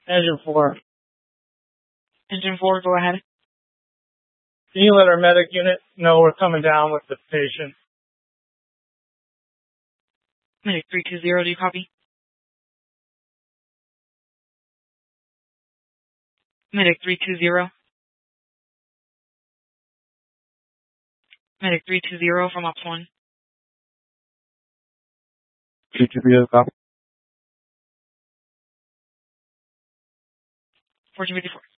Engine 4. Engine 4, go ahead. Can you let our medic unit know we're coming down with the patient? Medic 320, do you copy? Medic 320. Medic 320 from Ops 1. 320, copy. 1454.